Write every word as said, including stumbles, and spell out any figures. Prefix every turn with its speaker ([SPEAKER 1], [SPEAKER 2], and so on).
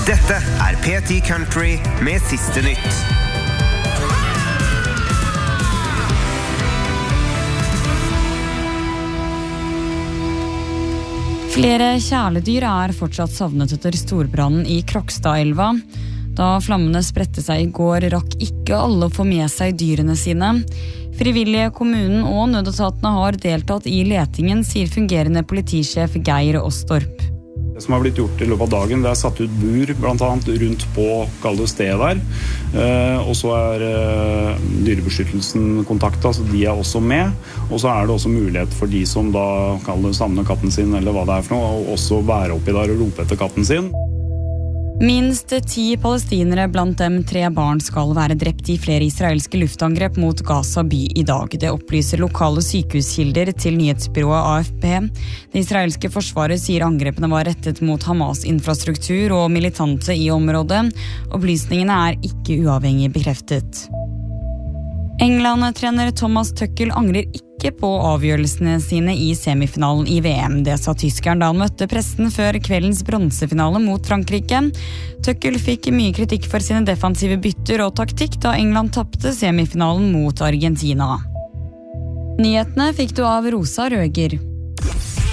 [SPEAKER 1] Dette er P ti Country med siste nytt.
[SPEAKER 2] Flere kjæledyr er fortsatt savnet etter storbrannen i Krokstadelva. Da flammene spredte seg i går, rakk ikke alle å få med seg dyrene sine. Frivillige kommunen og nødetatene har deltatt i letingen, sier fungerende politisjef Geir Åstorp.
[SPEAKER 3] Det som har blitt gjort i løpet av dagen, det er satt ut bur blant annet rundt på kalde stedet der. Eh, og så er eh, dyrebeskyttelsen kontaktet, så de er også med. Og så er det også mulighet for de som da kaller savner katten sin, eller hva det er for noe, å også være oppi der og rope etter katten sin.
[SPEAKER 2] Minst ti palestinere, blant dem tre barn, skal være drept i flere israelske luftangrep mot Gaza by i dag. Det opplyser lokale sykehuskilder til nyhetsbyrået A F P. Det israelske forsvaret sier angrepene var rettet mot Hamas-infrastruktur og militante i området. Opplysningene er ikke uavhengig bekreftet. England-trener Thomas Tuchel angrer ikke på avgjørelsene sine i semifinalen i V M. Det sa tyskeren da han møtte pressen før kveldens bronsefinale mot Frankrike. Tuchel fikk mye kritikk for sine defensive bytter og taktikk da England tappte semifinalen mot Argentina. Nyhetene fikk du av Rosa Røger.